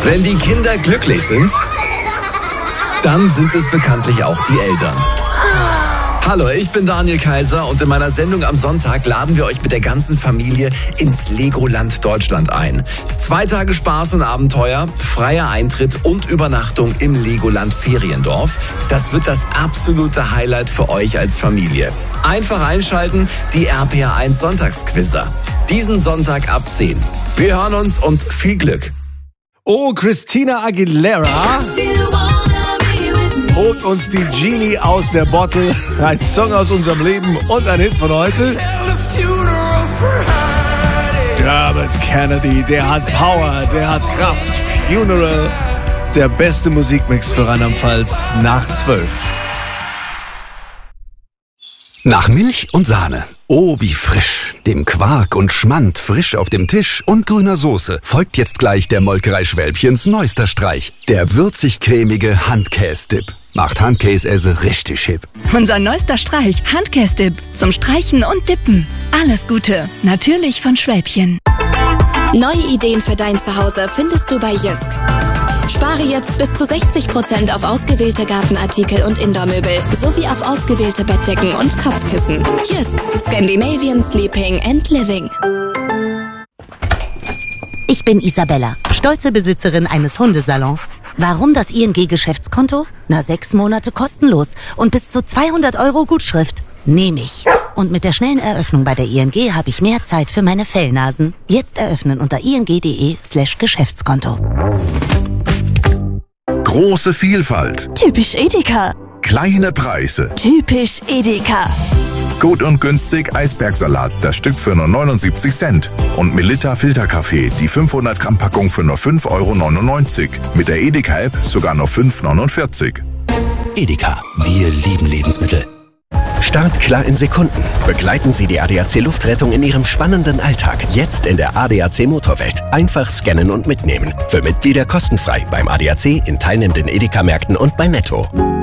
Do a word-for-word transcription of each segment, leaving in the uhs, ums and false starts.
Wenn die Kinder glücklich sind, dann sind es bekanntlich auch die Eltern. Hallo, ich bin Daniel Kaiser und in meiner Sendung am Sonntag laden wir euch mit der ganzen Familie ins Legoland Deutschland ein. Zwei Tage Spaß und Abenteuer, freier Eintritt und Übernachtung im Legoland Feriendorf. Das wird das absolute Highlight für euch als Familie. Einfach einschalten, die R P R eins Sonntagsquizzer. Diesen Sonntag ab zehn. Wir hören uns und viel Glück. Oh, Christina Aguilera holt uns die Genie aus der Bottle. Ein Song aus unserem Leben und ein Hit von heute. Dermot Kennedy, der hat Power, der hat Kraft. Funeral, der beste Musikmix für Rheinland-Pfalz nach zwölf. Nach Milch und Sahne. Oh, wie frisch. Dem Quark und Schmand frisch auf dem Tisch und grüner Soße folgt jetzt gleich der Molkerei Schwälbchens neuester Streich. Der würzig-cremige Handkäse-Dip. Macht Handkäse richtig hip. Unser neuester Streich, Handkäse-Dip. Zum Streichen und Dippen. Alles Gute. Natürlich von Schwälbchen. Neue Ideen für dein Zuhause findest du bei Jysk. Spare jetzt bis zu sechzig Prozent auf ausgewählte Gartenartikel und Indoormöbel sowie auf ausgewählte Bettdecken und Kopfkissen. Jysk, Scandinavian Sleeping and Living. Ich bin Isabella, stolze Besitzerin eines Hundesalons. Warum das I N G-Geschäftskonto? Na, sechs Monate kostenlos und bis zu zweihundert Euro Gutschrift. Nehme ich. Und mit der schnellen Eröffnung bei der I N G habe ich mehr Zeit für meine Fellnasen. Jetzt eröffnen unter ing.de slash Geschäftskonto. Große Vielfalt. Typisch Edeka. Kleine Preise. Typisch Edeka. Gut und günstig Eisbergsalat, das Stück für nur neunundsiebzig Cent. Und Melitta Filterkaffee, die fünfhundert Gramm Packung für nur fünf Euro neunundneunzig. Mit der Edeka-App sogar nur fünf Euro neunundvierzig. Edeka, wir lieben Lebensmittel. Start klar in Sekunden. Begleiten Sie die A D A C Luftrettung in Ihrem spannenden Alltag. Jetzt in der A D A C Motorwelt. Einfach scannen und mitnehmen. Für Mitglieder kostenfrei beim A D A C, in teilnehmenden Edeka-Märkten und bei Netto.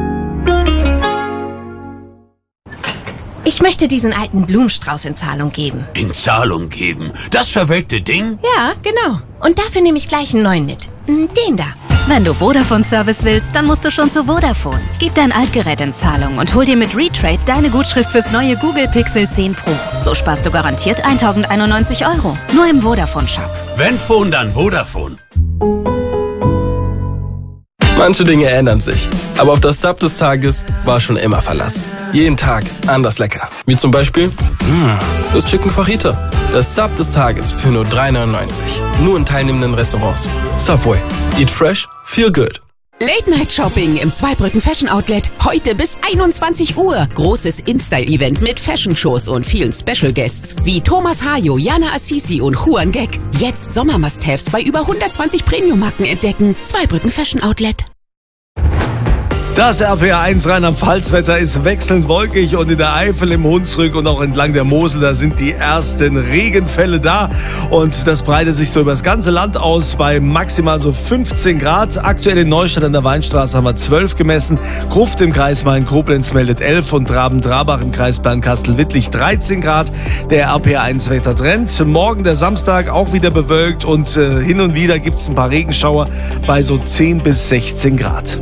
Ich möchte diesen alten Blumenstrauß in Zahlung geben. In Zahlung geben? Das verwelkte Ding? Ja, genau. Und dafür nehme ich gleich einen neuen mit. Den da. Wenn du Vodafone-Service willst, dann musst du schon zu Vodafone. Gib dein Altgerät in Zahlung und hol dir mit Retrade deine Gutschrift fürs neue Google Pixel zehn Pro. So sparst du garantiert tausendeinundneunzig Euro. Nur im Vodafone-Shop. Wenn Phone, dann Vodafone. Manche Dinge ändern sich, aber auf das Sub des Tages war schon immer Verlass. Jeden Tag anders lecker. Wie zum Beispiel mh, das Chicken Fajita. Das Sub des Tages für nur drei neunundneunzig. Nur in teilnehmenden Restaurants. Subway. Eat fresh, feel good. Late-Night-Shopping im Zweibrücken Fashion Outlet. Heute bis einundzwanzig Uhr. Großes InStyle-Event mit Fashion-Shows und vielen Special-Guests wie Thomas Hayo, Jana Assisi und Juan Gek. Jetzt Sommer-Must-Haves bei über hundertzwanzig Premium-Marken entdecken. Zweibrücken Fashion Outlet. Das R P R eins Rheinland-Pfalz-Wetter ist wechselnd wolkig und in der Eifel, im Hunsrück und auch entlang der Mosel, da sind die ersten Regenfälle da und das breitet sich so über das ganze Land aus bei maximal so fünfzehn Grad. Aktuell in Neustadt an der Weinstraße haben wir zwölf gemessen, Gruft im Kreis Main-Koblenz meldet elf und Traben-Trabach im Kreis Bernkastel-Wittlich dreizehn Grad. Der R P R eins Wettertrend. Morgen der Samstag auch wieder bewölkt und äh, hin und wieder gibt es ein paar Regenschauer bei so zehn bis sechzehn Grad.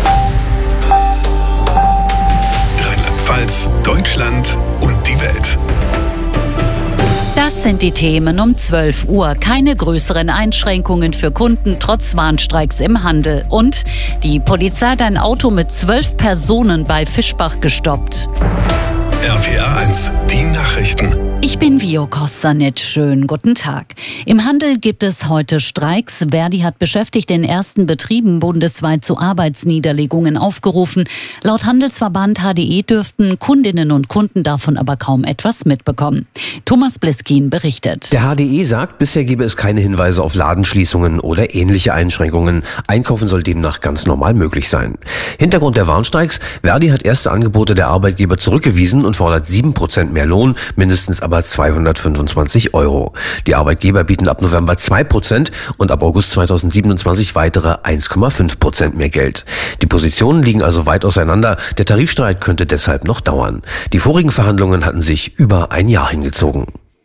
Rheinland-Pfalz, Deutschland und die Welt. Das sind die Themen um zwölf Uhr. Keine größeren Einschränkungen für Kunden trotz Warnstreiks im Handel. Und die Polizei hat ein Auto mit zwölf Personen bei Fischbach gestoppt. R P R eins, die Nachrichten. Ich bin Vio Kossanit. Schönen guten Tag. Im Handel gibt es heute Streiks. Verdi hat Beschäftigte in ersten Betrieben bundesweit zu Arbeitsniederlegungen aufgerufen. Laut Handelsverband H D E dürften Kundinnen und Kunden davon aber kaum etwas mitbekommen. Thomas Bliskin berichtet. Der H D E sagt, bisher gebe es keine Hinweise auf Ladenschließungen oder ähnliche Einschränkungen. Einkaufen soll demnach ganz normal möglich sein. Hintergrund der Warnstreiks: Verdi hat erste Angebote der Arbeitgeber zurückgewiesen und fordert sieben Prozent mehr Lohn, mindestens aber zweihundertfünfundzwanzig Euro. Die Arbeitgeber bieten ab November zwei Prozent und ab August zweitausendsiebenundzwanzig weitere eins Komma fünf Prozent mehr Geld. Die Positionen liegen also weit auseinander. Der Tarifstreit könnte deshalb noch dauern. Die vorigen Verhandlungen hatten sich über ein Jahr hingezogen.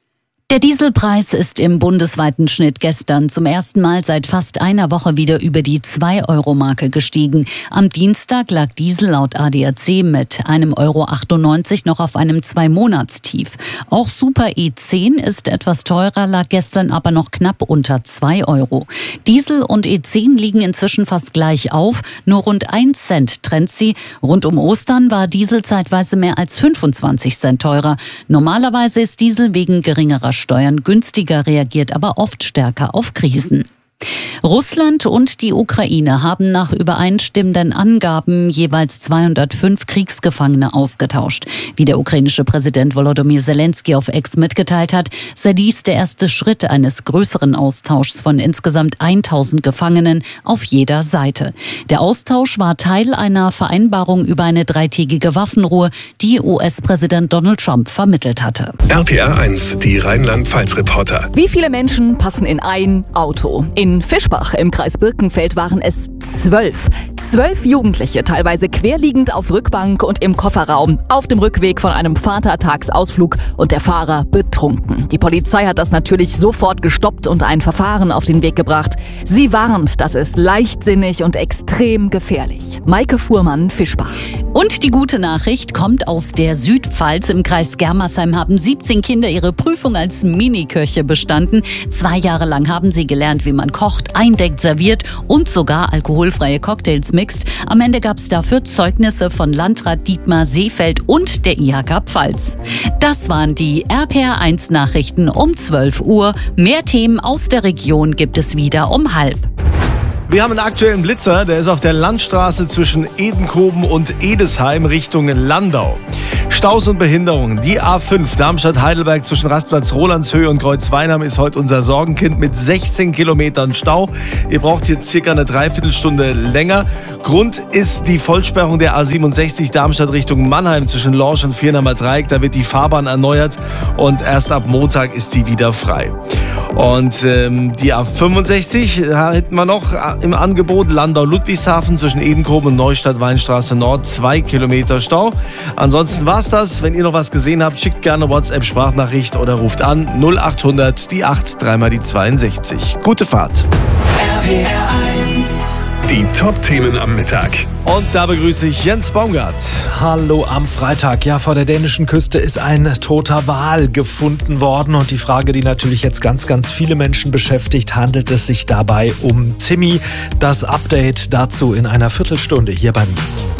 Der Dieselpreis ist im bundesweiten Schnitt gestern zum ersten Mal seit fast einer Woche wieder über die zwei Euro Marke gestiegen. Am Dienstag lag Diesel laut A D A C mit einem Euro achtundneunzig noch auf einem Zwei-Monats-Tief. Auch Super E zehn ist etwas teurer, lag gestern aber noch knapp unter zwei Euro. Diesel und E zehn liegen inzwischen fast gleich auf, nur rund ein Cent trennt sie. Rund um Ostern war Diesel zeitweise mehr als fünfundzwanzig Cent teurer. Normalerweise ist Diesel wegen geringerer Steuern günstiger, reagiert aber oft stärker auf Krisen. Russland und die Ukraine haben nach übereinstimmenden Angaben jeweils zweihundertfünf Kriegsgefangene ausgetauscht. Wie der ukrainische Präsident Volodymyr Zelensky auf X mitgeteilt hat, sei dies der erste Schritt eines größeren Austauschs von insgesamt tausend Gefangenen auf jeder Seite. Der Austausch war Teil einer Vereinbarung über eine dreitägige Waffenruhe, die U S-Präsident Donald Trump vermittelt hatte. R P R eins, die Rheinland-Pfalz-Reporter. Wie viele Menschen passen in ein Auto? In Fischbach im Kreis Birkenfeld waren es zwölf. Zwölf Jugendliche, teilweise querliegend auf Rückbank und im Kofferraum, auf dem Rückweg von einem Vatertagsausflug und der Fahrer betrunken. Die Polizei hat das natürlich sofort gestoppt und ein Verfahren auf den Weg gebracht. Sie warnt, das ist leichtsinnig und extrem gefährlich. Maike Fuhrmann, Fischbach. Und die gute Nachricht kommt aus der Südpfalz. Im Kreis Germersheim haben siebzehn Kinder ihre Prüfung als Miniköche bestanden. Zwei Jahre lang haben sie gelernt, wie man kocht, eindeckt, serviert und sogar alkoholfreie Cocktails mixt. Am Ende gab es dafür Zeugnisse von Landrat Dietmar Seefeld und der I H K Pfalz. Das waren die R P R eins Nachrichten um zwölf Uhr. Mehr Themen aus der Region gibt es wieder um halb. Wir haben einen aktuellen Blitzer, der ist auf der Landstraße zwischen Edenkoben und Edesheim Richtung Landau. Staus und Behinderungen. Die A fünf Darmstadt-Heidelberg zwischen Rastplatz Rolandshöhe und Kreuzweinheim ist heute unser Sorgenkind mit sechzehn Kilometern Stau. Ihr braucht hier circa eine Dreiviertelstunde länger. Grund ist die Vollsperrung der A siebenundsechzig Darmstadt Richtung Mannheim zwischen Lorsch und Viernheimer Dreieck. Da wird die Fahrbahn erneuert und erst ab Montag ist die wieder frei. Und ähm, die A fünfundsechzig da hätten wir noch im Angebot. Landau-Ludwigshafen zwischen Edenkoben und Neustadt-Weinstraße Nord. Zwei Kilometer Stau. Ansonsten war's das. Wenn ihr noch was gesehen habt, schickt gerne WhatsApp-Sprachnachricht oder ruft an null achthundert die acht, dreimal die zweiundsechzig. Gute Fahrt. R P R eins. Die Top-Themen am Mittag. Und da begrüße ich Jens Baumgart. Hallo am Freitag. Ja, vor der dänischen Küste ist ein toter Wal gefunden worden. Und die Frage, die natürlich jetzt ganz, ganz viele Menschen beschäftigt, handelt es sich dabei um Timmy? Das Update dazu in einer Viertelstunde hier bei mir.